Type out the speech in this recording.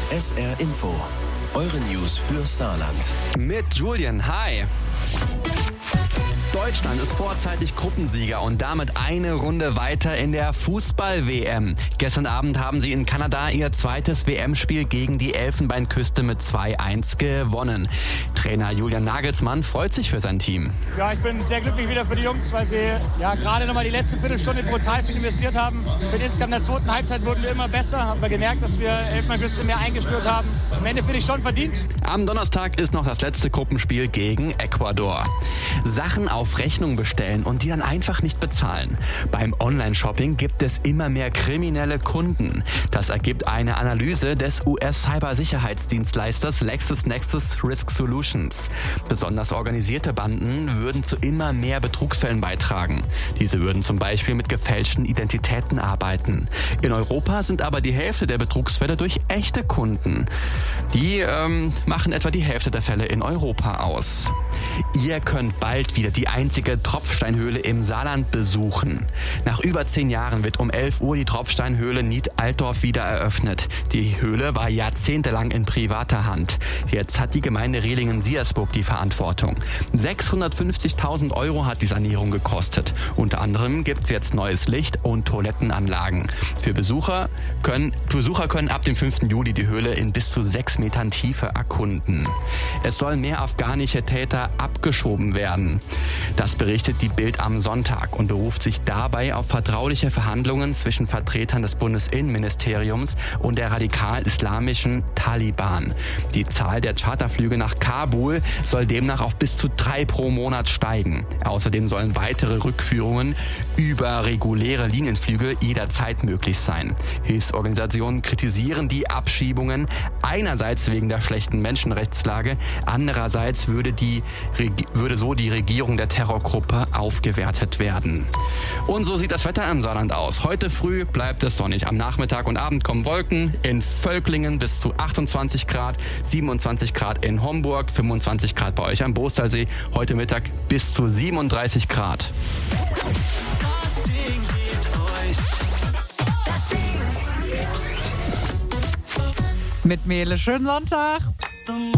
SR Info. Eure News für Saarland. Mit Julian, hi. Deutschland ist vorzeitig Gruppensieger und damit eine Runde weiter in der Fußball-WM. Gestern Abend haben sie in Kanada ihr zweites WM-Spiel gegen die Elfenbeinküste mit 2-1 gewonnen. Trainer Julian Nagelsmann freut sich für sein Team. Ja, ich bin sehr glücklich wieder für die Jungs, weil sie gerade nochmal die letzte Viertelstunde brutal viel investiert haben. Für insgesamt in der zweiten Halbzeit wurden wir immer besser. Haben wir gemerkt, dass wir Elfenbeinküste mehr eingespürt haben. Am Ende finde ich schon verdient. Am Donnerstag ist noch das letzte Gruppenspiel gegen Ecuador. Sachen auf Rechnung bestellen und die dann einfach nicht bezahlen. Beim Online-Shopping gibt es immer mehr kriminelle Kunden. Das ergibt eine Analyse des US-Cybersicherheitsdienstleisters LexisNexis Risk Solutions. Besonders organisierte Banden würden zu immer mehr Betrugsfällen beitragen. Diese würden zum Beispiel mit gefälschten Identitäten arbeiten. In Europa sind aber die Hälfte der Betrugsfälle durch echte Kunden. Die machen etwa die Hälfte der Fälle in Europa aus. Ihr könnt bald wieder die einzige Tropfsteinhöhle im Saarland besuchen. Nach über 10 Jahren wird um 11 Uhr die Tropfsteinhöhle Nied-Altdorf wieder eröffnet. Die Höhle war jahrzehntelang in privater Hand. Jetzt hat die Gemeinde Rehlingen-Siersburg die Verantwortung. 650.000 € hat die Sanierung gekostet. Unter anderem gibt es jetzt neues Licht und Toilettenanlagen. Besucher können ab dem 5. Juli die Höhle in bis zu 6 Metern Tiefe erkunden. Es sollen mehr afghanische Täter abgeschoben werden. Das berichtet die Bild am Sonntag und beruft sich dabei auf vertrauliche Verhandlungen zwischen Vertretern des Bundesinnenministeriums und der radikal-islamischen Taliban. Die Zahl der Charterflüge nach Kabul soll demnach auf bis zu 3 pro Monat steigen. Außerdem sollen weitere Rückführungen über reguläre Linienflüge jederzeit möglich sein. Hilfsorganisationen kritisieren die Abschiebungen, einerseits wegen der schlechten Menschenrechtslage, andererseits würde so die Regierung der Terrorgruppe aufgewertet werden. Und so sieht das Wetter im Saarland aus. Heute früh bleibt es sonnig. Am Nachmittag und Abend kommen Wolken. In Völklingen bis zu 28 Grad, 27 Grad in Homburg, 25 Grad bei euch am Bostalsee. Heute Mittag bis zu 37 Grad. Mit Mele, schönen Sonntag.